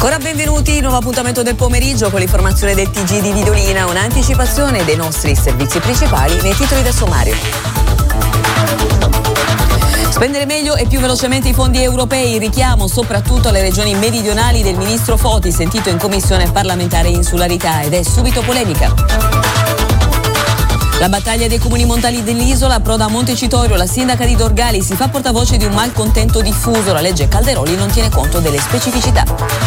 Ancora benvenuti, nuovo appuntamento del pomeriggio con l'informazione del TG di Vidolina, un'anticipazione dei nostri servizi principali nei titoli del sommario. Spendere meglio e più velocemente i fondi europei, richiamo soprattutto alle regioni meridionali del ministro Foti, sentito in commissione parlamentare insularità, ed è subito polemica. La battaglia dei comuni montani dell'isola approda a Montecitorio, la sindaca di Dorgali si fa portavoce di un malcontento diffuso, la legge Calderoli non tiene conto delle specificità.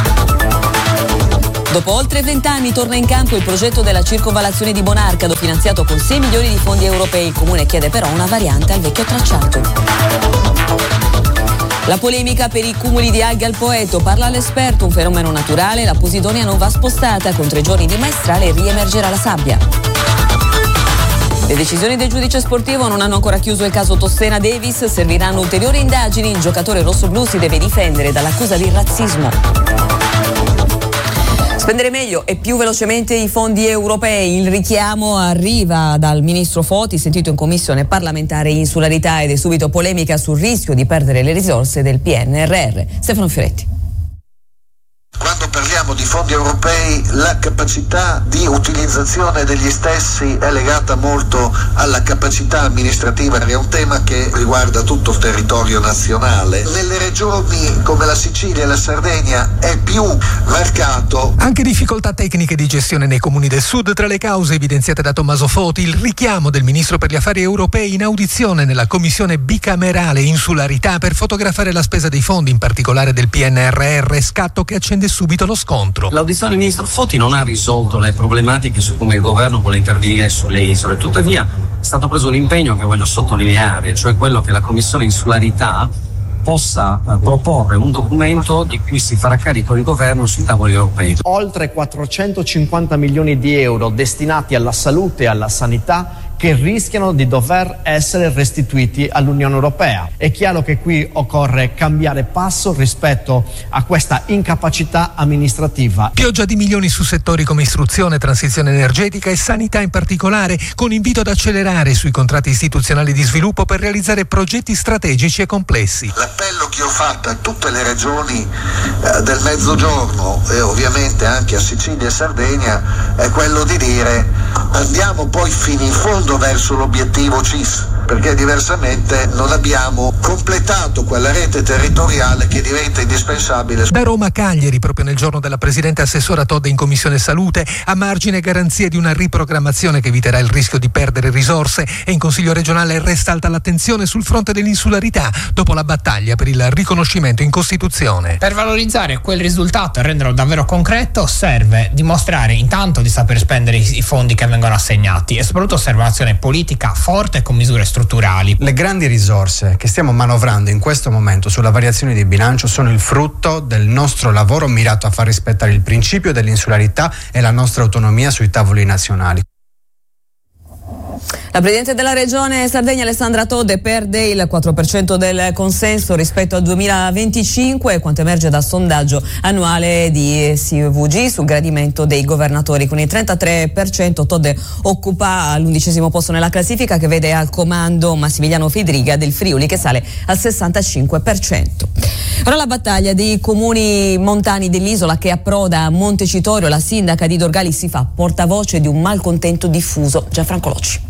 Dopo oltre 20 anni torna in campo il progetto della circonvallazione di Bonarcado, finanziato con 6 milioni di fondi europei. Il comune chiede però una variante al vecchio tracciato. La polemica per i cumuli di alghe al Poeto, parla l'esperto, un fenomeno naturale, la Posidonia non va spostata, con 3 giorni di maestrale riemergerà la sabbia. Le decisioni del giudice sportivo non hanno ancora chiuso il caso Tossena Davis, serviranno ulteriori indagini, il giocatore rossoblu si deve difendere dall'accusa di razzismo. Spendere meglio e più velocemente i fondi europei, il richiamo arriva dal ministro Foti, sentito in commissione parlamentare insularità, ed è subito polemica sul rischio di perdere le risorse del PNRR. Stefano Fioretti. Quando parliamo di fondi europei, la capacità di utilizzazione degli stessi è legata molto alla capacità amministrativa, è un tema che riguarda tutto il territorio nazionale. Nelle regioni come la Sicilia e la Sardegna è più marcato. Anche difficoltà tecniche di gestione nei comuni del sud tra le cause evidenziate da Tommaso Foti, il richiamo del ministro per gli affari europei in audizione nella commissione bicamerale insularità per fotografare la spesa dei fondi, in particolare del PNRR, scatto che accende subito lo scontro. L'audizione del ministro Foti non ha risolto le problematiche su come il governo vuole intervenire sulle isole, tuttavia è stato preso un impegno che voglio sottolineare, cioè quello che la Commissione Insularità possa proporre un documento di cui si farà carico il governo sui tavoli europei. Oltre 450 milioni di euro destinati alla salute e alla sanità che rischiano di dover essere restituiti all'Unione Europea. È chiaro che qui occorre cambiare passo rispetto a questa incapacità amministrativa. Pioggia di milioni su settori come istruzione, transizione energetica e sanità in particolare, con invito ad accelerare sui contratti istituzionali di sviluppo per realizzare progetti strategici e complessi. L'appello che ho fatto a tutte le regioni del Mezzogiorno e ovviamente anche a Sicilia e Sardegna è quello di dire: andiamo poi fino in fondo verso l'obiettivo CIS, perché diversamente non abbiamo completato quella rete territoriale che diventa indispensabile. Da Roma a Cagliari, proprio nel giorno della presidente assessora Todde in Commissione Salute, a margine garanzie di una riprogrammazione che eviterà il rischio di perdere risorse, e in Consiglio regionale resta alta l'attenzione sul fronte dell'insularità dopo la battaglia per il riconoscimento in Costituzione. Per valorizzare quel risultato e renderlo davvero concreto serve dimostrare intanto di saper spendere i fondi che vengono assegnati, e soprattutto serve un'azione politica forte con misure strutturali. Le grandi risorse che stiamo manovrando in questo momento sulla variazione di bilancio sono il frutto del nostro lavoro mirato a far rispettare il principio dell'insularità e la nostra autonomia sui tavoli nazionali. La Presidente della Regione Sardegna Alessandra Todde perde il 4% del consenso rispetto al 2025, quanto emerge dal sondaggio annuale di CVG sul gradimento dei governatori. Con il 33% Todde occupa l'11° posto nella classifica, che vede al comando Massimiliano Fedriga del Friuli, che sale al 65%. Ora la battaglia dei comuni montani dell'isola, che approda a Montecitorio, la sindaca di Dorgali si fa portavoce di un malcontento diffuso. Gianfranco Locci.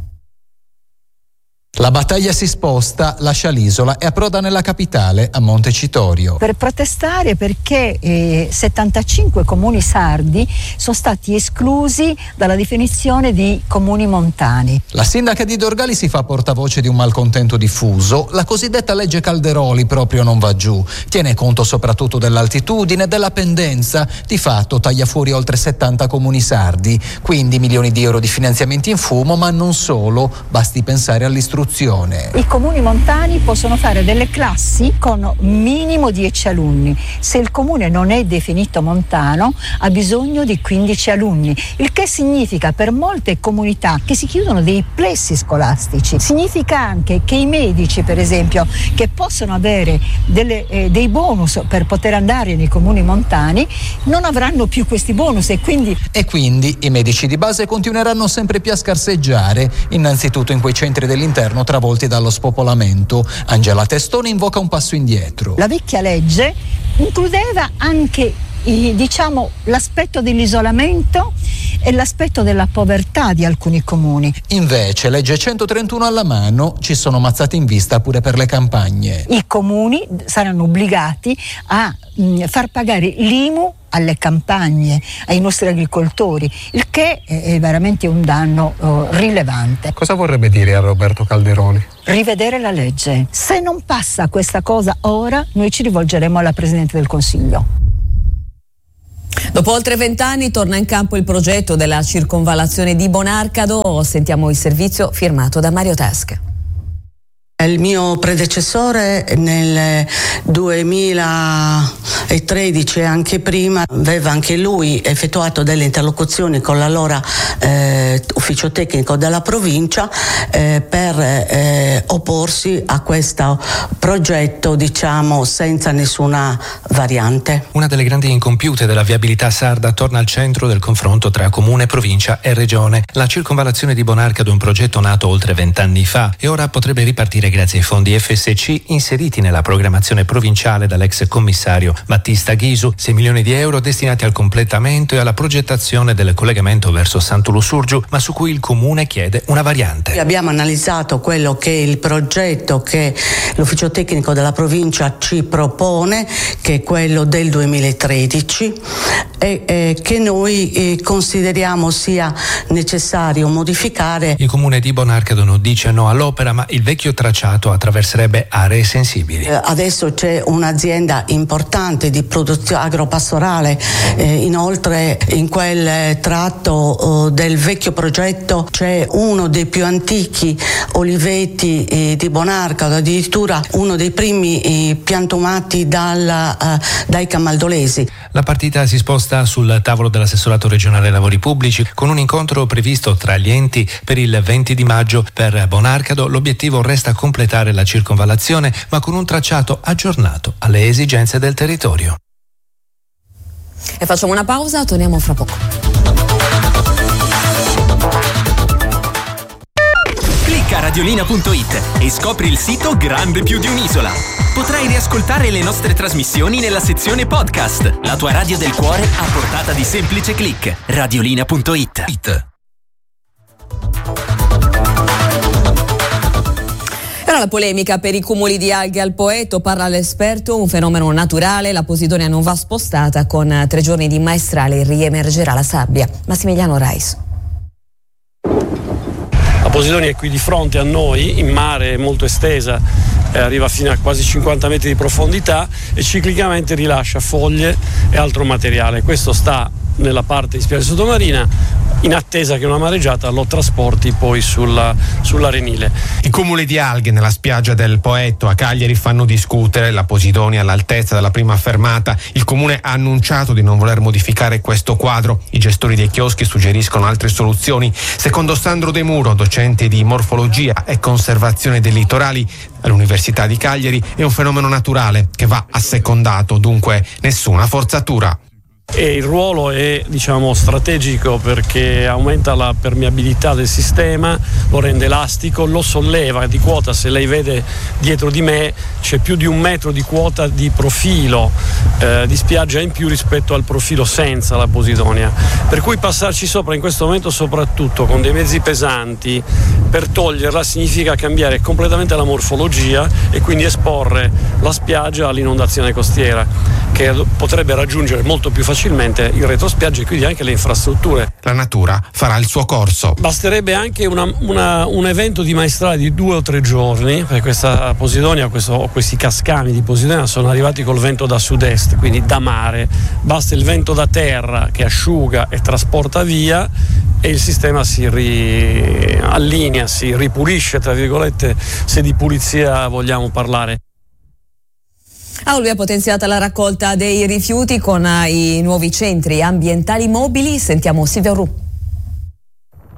La battaglia si sposta, lascia l'isola e approda nella capitale, a Montecitorio. Per protestare perché 75 comuni sardi sono stati esclusi dalla definizione di comuni montani. La sindaca di Dorgali si fa portavoce di un malcontento diffuso. La cosiddetta legge Calderoli proprio non va giù. Tiene conto soprattutto dell'altitudine e della pendenza. Di fatto taglia fuori oltre 70 comuni sardi, quindi milioni di euro di finanziamenti in fumo, ma non solo. Basti pensare all'istruzione. I comuni montani possono fare delle classi con minimo 10 alunni. Se il comune non è definito montano, ha bisogno di 15 alunni, il che significa per molte comunità che si chiudono dei plessi scolastici. Significa anche che i medici, per esempio, che possono avere dei bonus per poter andare nei comuni montani, non avranno più questi bonus e quindi i medici di base continueranno sempre più a scarseggiare, innanzitutto in quei centri dell'interno travolti dallo spopolamento. Angela Testoni invoca un passo indietro. La vecchia legge includeva anche diciamo l'aspetto dell'isolamento e l'aspetto della povertà di alcuni comuni. Invece, legge 131 alla mano, ci sono mazzate in vista pure per le campagne. I comuni saranno obbligati a far pagare l'IMU alle campagne, ai nostri agricoltori, il che è veramente un danno rilevante. Cosa vorrebbe dire a Roberto Calderoli? Rivedere la legge. Se non passa questa cosa ora, noi ci rivolgeremo alla Presidente del Consiglio. Dopo oltre 20 anni torna in campo il progetto della circonvallazione di Bonarcado. Sentiamo il servizio firmato da Mario Tasca. Il mio predecessore nel 2013 e anche prima aveva anche lui effettuato delle interlocuzioni con l'allora ufficio tecnico della provincia per opporsi a questo progetto, diciamo, senza nessuna variante. Una delle grandi incompiute della viabilità sarda torna al centro del confronto tra comune, provincia e regione. La circonvallazione di Bonarcado è un progetto nato oltre 20 anni fa e ora potrebbe ripartire grazie ai fondi FSC inseriti nella programmazione provinciale dall'ex commissario Battista Ghisu, 6 milioni di euro destinati al completamento e alla progettazione del collegamento verso Sant'Ulusurgiu, ma su cui il comune chiede una variante. Abbiamo analizzato quello che è il progetto che l'ufficio tecnico della provincia ci propone, che è quello del 2013 e che noi consideriamo sia necessario modificare. Il comune di Bonarcado non dice no all'opera, ma il vecchio tracciato attraverserebbe aree sensibili. Adesso c'è un'azienda importante di produzione agropastorale, inoltre in quel tratto del vecchio progetto c'è uno dei più antichi oliveti di Bonarcado, addirittura uno dei primi piantumati dai camaldolesi. La partita si sposta sul tavolo dell'assessorato regionale lavori pubblici con un incontro previsto tra gli enti per il 20 di maggio. Per Bonarcado l'obiettivo resta completare la circonvallazione, ma con un tracciato aggiornato alle esigenze del territorio. E facciamo una pausa, torniamo fra poco. Clicca radiolina.it e scopri il sito grande più di un'isola. Potrai riascoltare le nostre trasmissioni nella sezione podcast. La tua radio del cuore a portata di semplice click. Radiolina.it. Era la polemica per i cumuli di alghe al Poetto, parla l'esperto, un fenomeno naturale, la Posidonia non va spostata, con 3 giorni di maestrale riemergerà la sabbia. Massimiliano Rais. La Posidonia è qui di fronte a noi, in mare molto estesa, arriva fino a quasi 50 metri di profondità e ciclicamente rilascia foglie e altro materiale. Questo sta nella parte di spiaggia sottomarina, in attesa che una mareggiata lo trasporti poi sull'arenile. I cumuli di alghe nella spiaggia del Poetto a Cagliari fanno discutere. La Posidonia all'altezza della prima fermata. Il comune ha annunciato di non voler modificare questo quadro. I gestori dei chioschi suggeriscono altre soluzioni. Secondo Sandro De Muro, docente di morfologia e conservazione dei litorali all'Università di Cagliari, è un fenomeno naturale che va assecondato, dunque nessuna forzatura. E il ruolo è, diciamo, strategico perché aumenta la permeabilità del sistema, lo rende elastico, lo solleva di quota. Se lei vede dietro di me c'è più di 1 metro di quota di profilo di spiaggia in più rispetto al profilo senza la Posidonia, per cui passarci sopra in questo momento, soprattutto con dei mezzi pesanti, per toglierla significa cambiare completamente la morfologia e quindi esporre la spiaggia all'inondazione costiera, che potrebbe raggiungere molto più facilmente il retrospiaggia e quindi anche le infrastrutture. La natura farà il suo corso. Basterebbe anche un evento di maestrale di 2 o 3 giorni, perché questa Posidonia, questi cascami di Posidonia sono arrivati col vento da sud-est, quindi da mare. Basta il vento da terra che asciuga e trasporta via e il sistema si allinea, si ripulisce, tra virgolette, se di pulizia vogliamo parlare. A Olbia è potenziata la raccolta dei rifiuti con i nuovi centri ambientali mobili. Sentiamo Silvio Ru.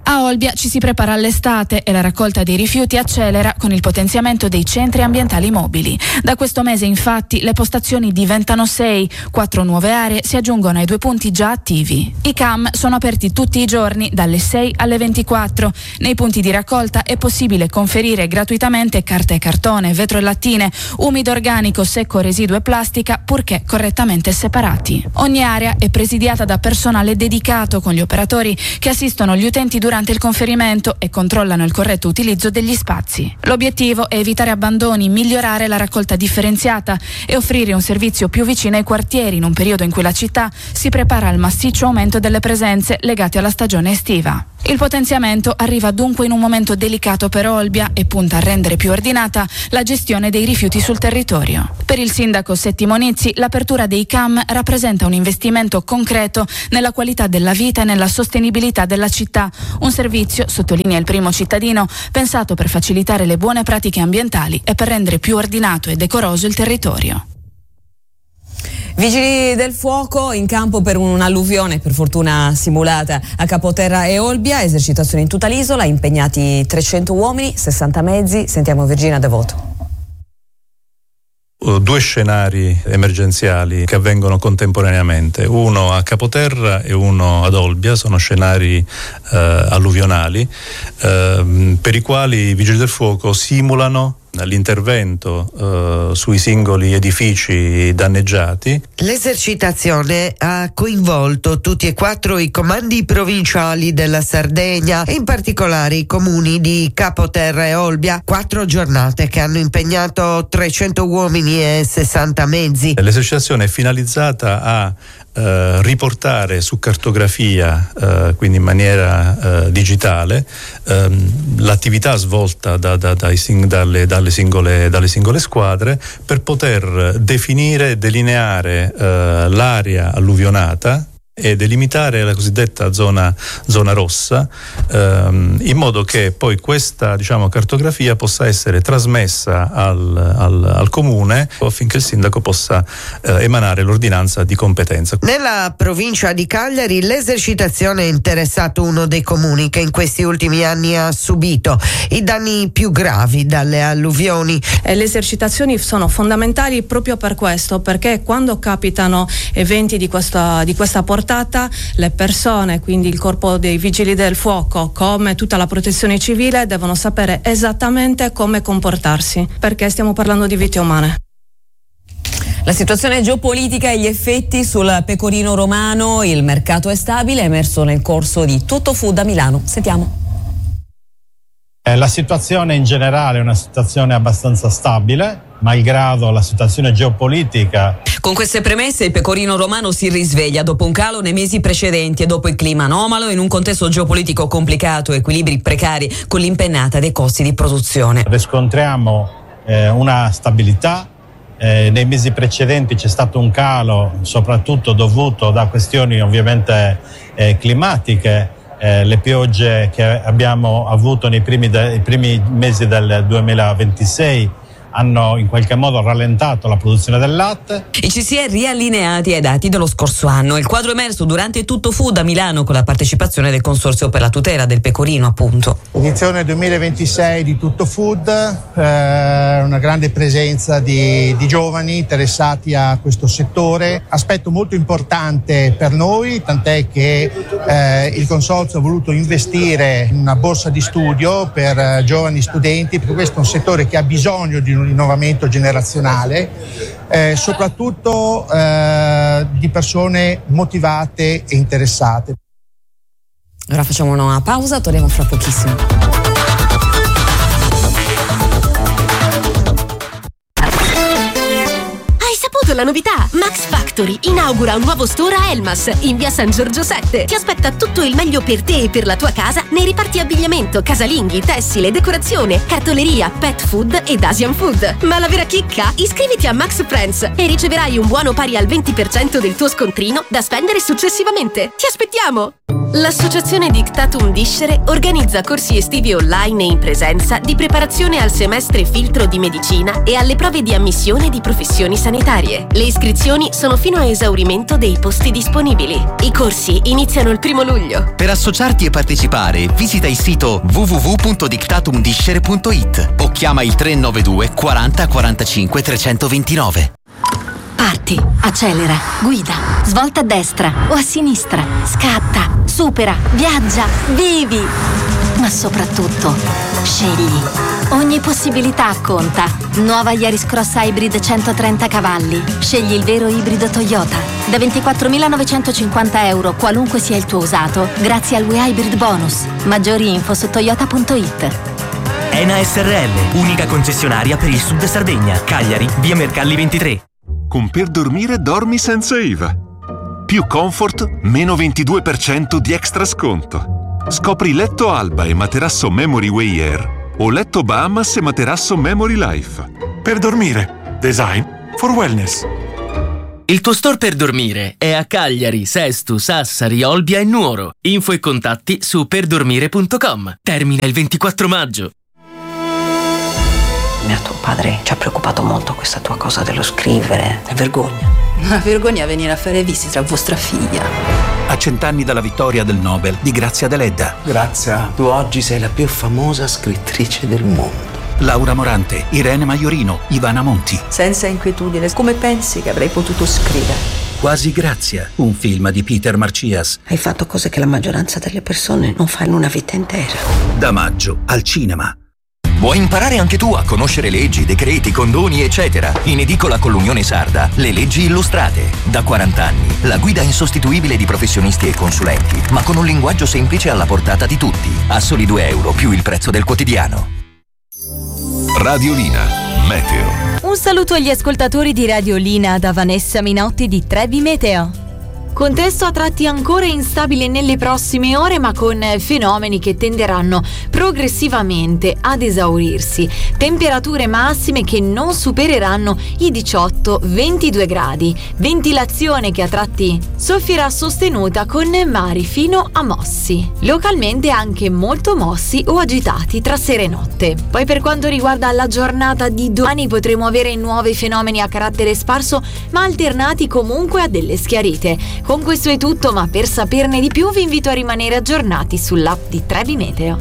A Olbia ci si prepara all'estate e la raccolta dei rifiuti accelera con il potenziamento dei centri ambientali mobili. Da questo mese infatti le postazioni diventano 6, 4 nuove aree si aggiungono ai 2 punti già attivi. I CAM sono aperti tutti i giorni dalle 6 alle 24. Nei punti di raccolta è possibile conferire gratuitamente carta e cartone, vetro e lattine, umido organico, secco, residuo e plastica, purché correttamente separati. Ogni area è presidiata da personale dedicato con gli operatori che assistono gli utenti durante il conferimento e controllano il corretto utilizzo degli spazi. L'obiettivo è evitare abbandoni, migliorare la raccolta differenziata e offrire un servizio più vicino ai quartieri in un periodo in cui la città si prepara al massiccio aumento delle presenze legate alla stagione estiva. Il potenziamento arriva dunque in un momento delicato per Olbia e punta a rendere più ordinata la gestione dei rifiuti sul territorio. Per il sindaco Settimo Nizzi, l'apertura dei CAM rappresenta un investimento concreto nella qualità della vita e nella sostenibilità della città, un servizio, sottolinea il primo cittadino, pensato per facilitare le buone pratiche ambientali e per rendere più ordinato e decoroso il territorio. Vigili del fuoco in campo per un'alluvione, per fortuna simulata, a Capoterra e Olbia, esercitazioni in tutta l'isola, impegnati 300 uomini, 60 mezzi. Sentiamo Virginia Devoto. 2 scenari emergenziali che avvengono contemporaneamente, uno a Capoterra e uno ad Olbia, sono scenari alluvionali per i quali i vigili del fuoco simulano l'intervento sui singoli edifici danneggiati. L'esercitazione ha coinvolto tutti e 4 i comandi provinciali della Sardegna e in particolare i comuni di Capoterra e Olbia, 4 giornate che hanno impegnato 300 uomini e 60 mezzi. L'esercitazione è finalizzata a riportare su cartografia, quindi in maniera digitale, l'attività svolta dalle singole squadre per poter definire e delineare l'area alluvionata e delimitare la cosiddetta zona rossa, in modo che poi questa cartografia possa essere trasmessa al comune affinché il sindaco possa emanare l'ordinanza di competenza. Nella provincia di Cagliari l'esercitazione ha interessato uno dei comuni che in questi ultimi anni ha subito i danni più gravi dalle alluvioni. Le esercitazioni sono fondamentali proprio per questo, perché quando capitano eventi di questa portata, le persone, quindi il corpo dei vigili del fuoco come tutta la protezione civile, devono sapere esattamente come comportarsi, perché stiamo parlando di vite umane. La situazione geopolitica e gli effetti sul pecorino romano, il mercato è stabile, è emerso nel corso di Tutto Food a Milano. Sentiamo. La situazione in generale è una situazione abbastanza stabile, malgrado la situazione geopolitica. Con queste premesse il pecorino romano si risveglia dopo un calo nei mesi precedenti e dopo il clima anomalo in un contesto geopolitico complicato, equilibri precari con l'impennata dei costi di produzione. Riscontriamo una stabilità. Nei mesi precedenti c'è stato un calo soprattutto dovuto da questioni ovviamente climatiche. Le piogge che abbiamo avuto nei primi mesi del 2026 hanno in qualche modo rallentato la produzione del latte. E ci si è riallineati ai dati dello scorso anno. Il quadro emerso durante Tutto Food a Milano con la partecipazione del Consorzio per la tutela del pecorino, appunto. Edizione 2026 di Tutto Food, una grande presenza di giovani interessati a questo settore. Aspetto molto importante per noi, tant'è che il Consorzio ha voluto investire in una borsa di studio per giovani studenti, perché questo è un settore che ha bisogno di un rinnovamento generazionale, soprattutto di persone motivate e interessate. Ora facciamo una pausa, torniamo fra pochissimo. La novità, Max Factory inaugura un nuovo store a Elmas in via San Giorgio 7. Ti aspetta tutto il meglio per te e per la tua casa nei reparti abbigliamento, casalinghi, tessile, decorazione, cartoleria, pet food ed Asian food. Ma la vera chicca? Iscriviti a Max Friends e riceverai un buono pari al 20% del tuo scontrino da spendere successivamente. Ti aspettiamo! L'associazione Dictatum Discere organizza corsi estivi online e in presenza di preparazione al semestre filtro di medicina e alle prove di ammissione di professioni sanitarie. Le iscrizioni sono fino a esaurimento dei posti disponibili. I corsi iniziano il 1 luglio. Per associarti e partecipare, visita il sito www.dictatumdiscere.it o chiama il 392 40 45 329. Parti, accelera, guida, svolta a destra o a sinistra, scatta, supera, viaggia, vivi! Ma soprattutto, scegli. Ogni possibilità conta. Nuova Yaris Cross Hybrid 130 cavalli. Scegli il vero ibrido Toyota. Da 24.950 euro, qualunque sia il tuo usato, grazie al WeHybrid Bonus. Maggiori info su toyota.it. ENA SRL, unica concessionaria per il Sud Sardegna. Cagliari, via Mercalli 23. Con Per Dormire dormi senza IVA. Più comfort, meno 22% di extra sconto. Scopri letto Alba e materasso Memory Way Air o letto Bahamas e materasso Memory Life. Per Dormire, design for wellness. Il tuo store Per Dormire è a Cagliari, Sesto, Sassari, Olbia e Nuoro. Info e contatti su perdormire.com. Termina il 24 maggio. Tuo padre ci ha preoccupato molto questa tua cosa dello scrivere. È vergogna. Una vergogna venire a fare visita a vostra figlia. A 100 anni dalla vittoria del Nobel di Grazia Deledda. Grazia, tu oggi sei la più famosa scrittrice del mondo. Laura Morante, Irene Maiorino, Ivana Monti. Senza inquietudine, come pensi che avrei potuto scrivere? Quasi Grazia, un film di Peter Marcias. Hai fatto cose che la maggioranza delle persone non fa in una vita intera. Da maggio al cinema. Vuoi imparare anche tu a conoscere leggi, decreti, condoni, eccetera? In edicola con l'Unione Sarda, le leggi illustrate. Da 40 anni, la guida insostituibile di professionisti e consulenti, ma con un linguaggio semplice alla portata di tutti. A soli €2 più il prezzo del quotidiano. Radiolina, Meteo. Un saluto agli ascoltatori di Radiolina da Vanessa Minotti di Trevi Meteo. Contesto a tratti ancora instabile nelle prossime ore, ma con fenomeni che tenderanno progressivamente ad esaurirsi. Temperature massime che non supereranno i 18-22 gradi. Ventilazione che a tratti soffierà sostenuta con mari fino a mossi. Localmente anche molto mossi o agitati tra sera e notte. Poi per quanto riguarda la giornata di domani potremo avere nuovi fenomeni a carattere sparso, ma alternati comunque a delle schiarite. Con questo è tutto, ma per saperne di più vi invito a rimanere aggiornati sull'app di Trevi Meteo.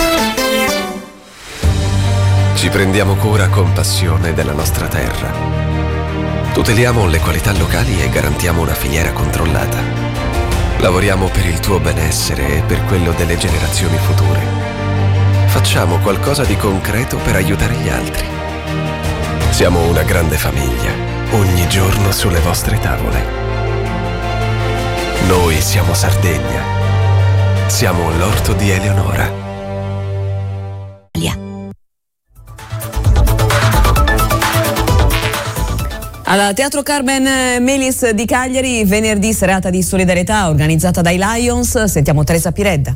Ci prendiamo cura con passione della nostra terra. Tuteliamo le qualità locali e garantiamo una filiera controllata. Lavoriamo per il tuo benessere e per quello delle generazioni future. Facciamo qualcosa di concreto per aiutare gli altri. Siamo una grande famiglia, ogni giorno sulle vostre tavole. Noi siamo Sardegna. Siamo l'orto di Eleonora. Al Teatro Carmen Melis di Cagliari, venerdì serata di solidarietà organizzata dai Lions. Sentiamo Teresa Piredda.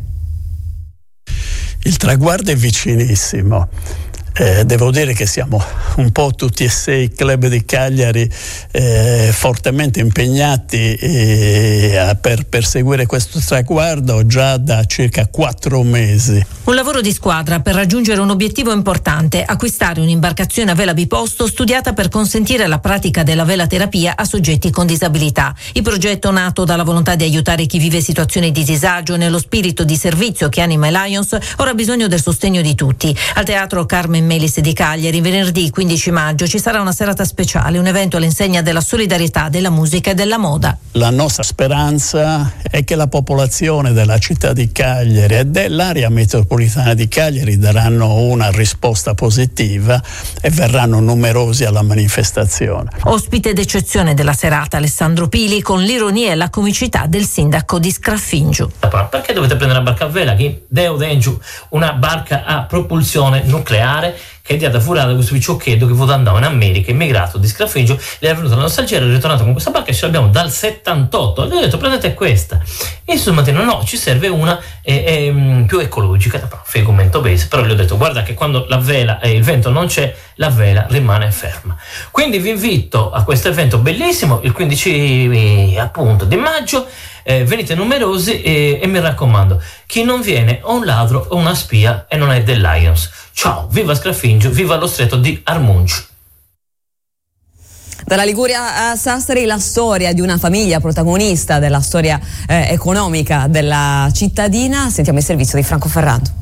Il traguardo è vicinissimo. Devo dire che siamo un po' tutti e 6 club di Cagliari fortemente impegnati per perseguire questo traguardo già da circa 4 mesi. Un lavoro di squadra per raggiungere un obiettivo importante: acquistare un'imbarcazione a vela biposto studiata per consentire la pratica della velaterapia a soggetti con disabilità. Il progetto, nato dalla volontà di aiutare chi vive situazioni di disagio nello spirito di servizio che anima i Lions, ora ha bisogno del sostegno di tutti. Al Teatro Carmen Melis di Cagliari, venerdì 15 maggio, ci sarà una serata speciale, un evento all'insegna della solidarietà, della musica e della moda. La nostra speranza è che la popolazione della città di Cagliari e dell'area metropolitana di Cagliari daranno una risposta positiva e verranno numerosi alla manifestazione. Ospite d'eccezione della serata Alessandro Pili, con l'ironia e la comicità del sindaco di Scraffingiu. Perché dovete prendere una barca a vela? Che Deo Dengiu, una barca a propulsione nucleare che che è da furare questo picciochetto che vuole andare in America, immigrato di Scarafriggio, le è venuta la nostalgia, è ritornato con questa barca e ce l'abbiamo dal 78, e gli ho detto prendete questa, e sul mattino no, ci serve una più ecologica, fegomento base, però gli ho detto guarda che quando la vela e il vento non c'è, la vela rimane ferma. Quindi vi invito a questo evento bellissimo il 15 appunto di maggio. Venite numerosi e mi raccomando, chi non viene o un ladro o una spia e non è del Lions. Ciao, viva Scarafingio, viva lo stretto di Armunci. Dalla Liguria a Sassari, la storia di una famiglia protagonista della storia economica della cittadina. Sentiamo il servizio di Franco Ferrando.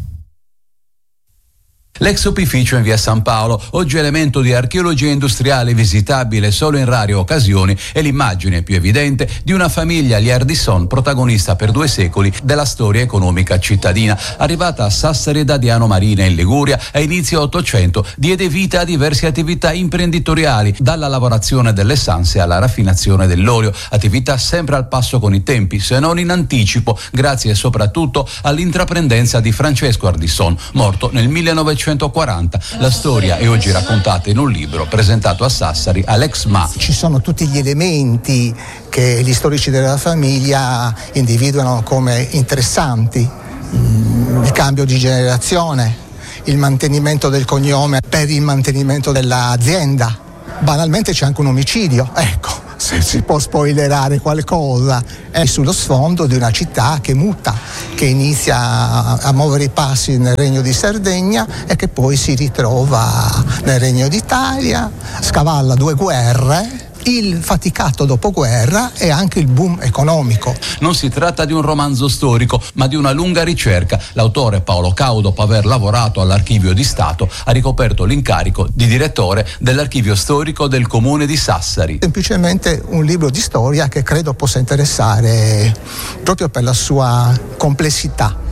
L'ex opificio in via San Paolo, oggi elemento di archeologia industriale visitabile solo in rare occasioni, è l'immagine più evidente di una famiglia Liardisson protagonista per 2 secoli della storia economica cittadina. Arrivata a Sassari da Diano Marina in Liguria a inizio 800, diede vita a diverse attività imprenditoriali, dalla lavorazione delle sanse alla raffinazione dell'olio, attività sempre al passo con i tempi, se non in anticipo, grazie soprattutto all'intraprendenza di Francesco Ardisson, morto nel 1940. La storia è oggi raccontata in un libro presentato a Sassari all'ex MA. Ci sono tutti gli elementi che gli storici della famiglia individuano come interessanti: il cambio di generazione, il mantenimento del cognome per il mantenimento dell'azienda. Banalmente c'è anche un omicidio, ecco, se si può spoilerare qualcosa. È sullo sfondo di una città che muta, che inizia a muovere i passi nel Regno di Sardegna e che poi si ritrova nel Regno d'Italia, scavalla 2 guerre, il faticato dopoguerra e anche il boom economico. Non si tratta di un romanzo storico, ma di una lunga ricerca. L'autore Paolo Cao, dopo aver lavorato all'Archivio di Stato, ha ricoperto l'incarico di direttore dell'Archivio storico del Comune di Sassari. Semplicemente un libro di storia che credo possa interessare proprio per la sua complessità.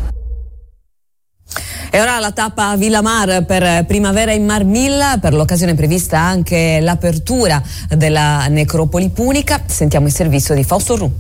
E ora la tappa a Villamar per Primavera in Marmilla, per l'occasione è prevista anche l'apertura della necropoli punica. Sentiamo il servizio di Fausto Ru.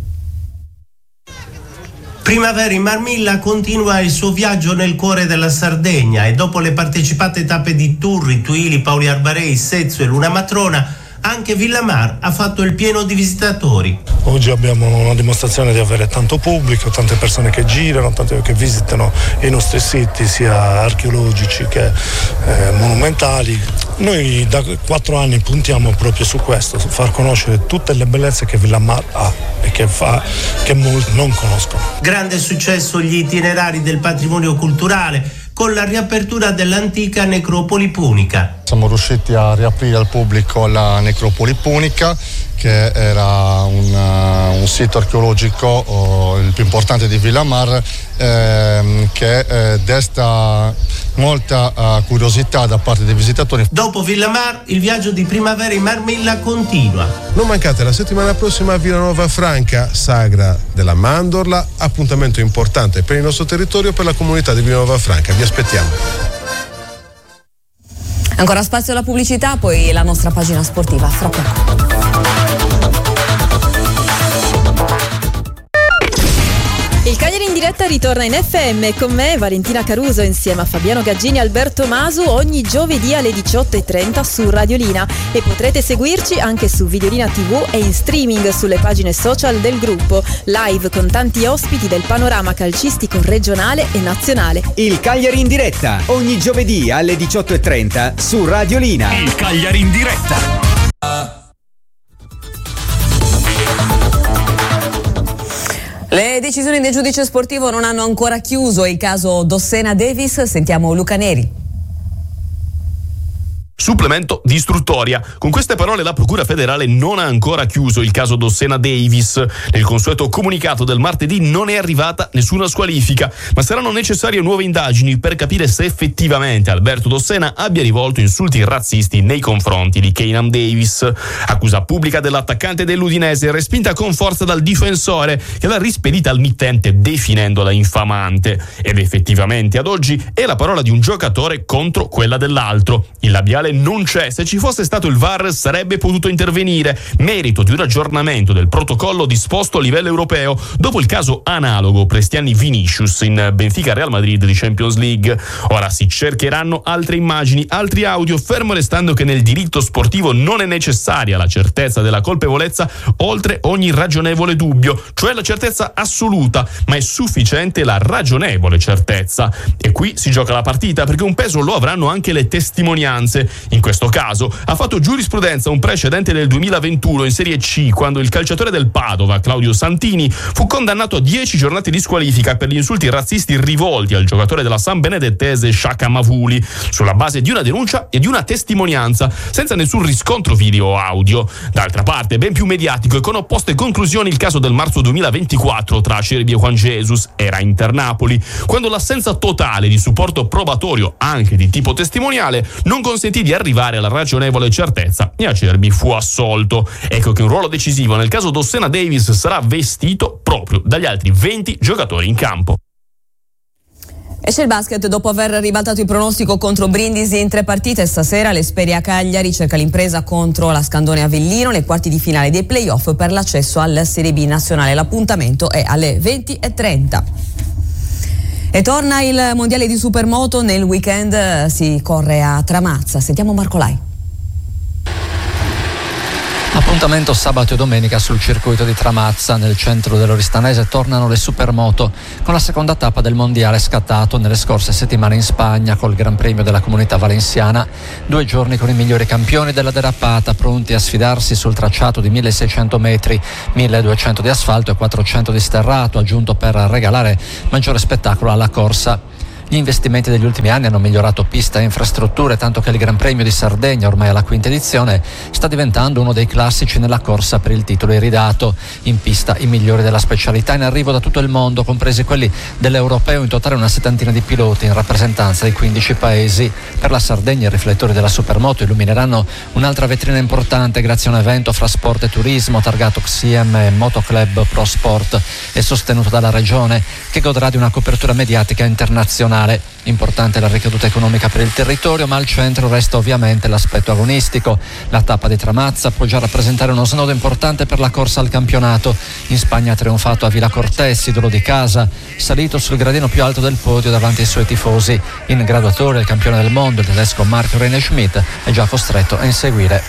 Primavera in Marmilla continua il suo viaggio nel cuore della Sardegna e dopo le partecipate tappe di Turri, Tuili, Paoli Arbarei, Sezzo e Luna Matrona, anche Villamar ha fatto il pieno di visitatori. Oggi abbiamo una dimostrazione di avere tanto pubblico, tante persone che girano, tante che visitano i nostri siti sia archeologici che monumentali. Noi da 4 anni puntiamo proprio su questo, far conoscere tutte le bellezze che Villamar ha e che molti non conoscono. Grande successo gli itinerari del patrimonio culturale con la riapertura dell'antica necropoli punica. Siamo riusciti a riaprire al pubblico la necropoli punica, che era un sito archeologico il più importante di Villamar, che desta molta curiosità da parte dei visitatori. Dopo Villamar, il viaggio di Primavera in Marmilla continua. Non mancate la settimana prossima a Villanuova Franca, sagra della mandorla, appuntamento importante per il nostro territorio, per la comunità di Villanuova Franca. Vi aspettiamo. Ancora spazio alla pubblicità, poi la nostra pagina sportiva fra poco. Il Cagliari in diretta ritorna in FM con me, Valentina Caruso, insieme a Fabiano Gaggini e Alberto Masu, ogni giovedì alle 18:30 su Radiolina, e potrete seguirci anche su Videolina TV e in streaming sulle pagine social del gruppo, live con tanti ospiti del panorama calcistico regionale e nazionale. Il Cagliari in diretta, ogni giovedì alle 18:30 su Radiolina. Il Cagliari in diretta. Le decisioni del giudice sportivo non hanno ancora chiuso il caso Dossena Davis. Sentiamo Luca Neri. Supplemento di istruttoria. Con queste parole la Procura federale non ha ancora chiuso il caso Dossena Davis. Nel consueto comunicato del martedì non è arrivata nessuna squalifica, ma saranno necessarie nuove indagini per capire se effettivamente Alberto Dossena abbia rivolto insulti razzisti nei confronti di Keenan Davis. Accusa pubblica dell'attaccante dell'Udinese respinta con forza dal difensore, che l'ha rispedita al mittente definendola infamante. Ed effettivamente ad oggi è la parola di un giocatore contro quella dell'altro. Il labiale non c'è. Se ci fosse stato il VAR sarebbe potuto intervenire, merito di un aggiornamento del protocollo disposto a livello europeo dopo il caso analogo Prestiani-Vinicius in Benfica-Real Madrid di Champions League. Ora si cercheranno altre immagini, altri audio, fermo restando che nel diritto sportivo non è necessaria la certezza della colpevolezza oltre ogni ragionevole dubbio, cioè la certezza assoluta, ma è sufficiente la ragionevole certezza. E qui si gioca la partita, perché un peso lo avranno anche le testimonianze. In questo caso ha fatto giurisprudenza un precedente del 2021 in Serie C, quando il calciatore del Padova, Claudio Santini, fu condannato a 10 giornate di squalifica per gli insulti razzisti rivolti al giocatore della San Benedettese Shaka Mavuli, sulla base di una denuncia e di una testimonianza, senza nessun riscontro video o audio. D'altra parte, ben più mediatico e con opposte conclusioni il caso del marzo 2024 tra Acerbi e Juan Jesus era Inter Napoli, quando l'assenza totale di supporto probatorio, anche di tipo testimoniale, non consentì di arrivare alla ragionevole certezza e Acerbi fu assolto. Ecco che un ruolo decisivo nel caso Dossena Davis sarà vestito proprio dagli altri 20 giocatori in campo. Esce il basket dopo aver ribaltato il pronostico contro Brindisi in 3 partite. Stasera l'Esperia Cagliari cerca l'impresa contro la Scandone Avellino nei quarti di finale dei playoff per l'accesso alla Serie B nazionale. L'appuntamento è alle 20:30. E torna il mondiale di supermoto. Nel weekend si corre a Tramazza. Sentiamo Marco Lai. Appuntamento sabato e domenica sul circuito di Tramazza. Nel centro dell'Oristanese tornano le supermoto con la seconda tappa del mondiale scattato nelle scorse settimane in Spagna col Gran Premio della Comunità Valenziana. 2 giorni con i migliori campioni della derapata, pronti a sfidarsi sul tracciato di 1600 metri, 1200 di asfalto e 400 di sterrato, aggiunto per regalare maggiore spettacolo alla corsa. Gli investimenti degli ultimi anni hanno migliorato pista e infrastrutture, tanto che il Gran Premio di Sardegna, ormai alla 5ª edizione, sta diventando uno dei classici nella corsa per il titolo iridato. In pista i migliori della specialità in arrivo da tutto il mondo, compresi quelli dell'Europeo, in totale una 70ina di piloti in rappresentanza di 15 paesi. Per la Sardegna i riflettori della Supermoto illumineranno un'altra vetrina importante grazie a un evento fra sport e turismo targato XIM e Motoclub Pro Sport e sostenuto dalla Regione, che godrà di una copertura mediatica internazionale. Importante la ricaduta economica per il territorio, ma al centro resta ovviamente l'aspetto agonistico. La tappa di Tramazza può già rappresentare uno snodo importante per la corsa al campionato. In Spagna ha trionfato a Villa Cortés, idolo di casa, salito sul gradino più alto del podio davanti ai suoi tifosi. In graduatoria il campione del mondo, il tedesco Mark René Schmidt, è già costretto a inseguire.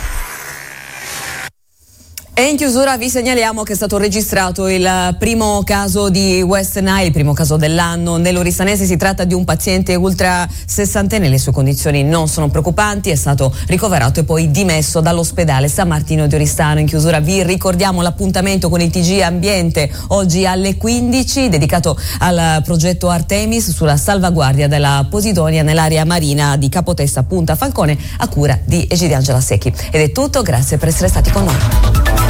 E in chiusura vi segnaliamo che è stato registrato il primo caso di West Nile, il primo caso dell'anno nell'Oristanese. Si tratta di un paziente ultra sessantenne, le sue condizioni non sono preoccupanti, è stato ricoverato e poi dimesso dall'ospedale San Martino di Oristano. In chiusura vi ricordiamo l'appuntamento con il TG Ambiente oggi alle 15, dedicato al progetto Artemis sulla salvaguardia della posidonia nell'area marina di Capotessa Punta Falcone, a cura di Egidiangela Secchi. Ed è tutto, grazie per essere stati con noi.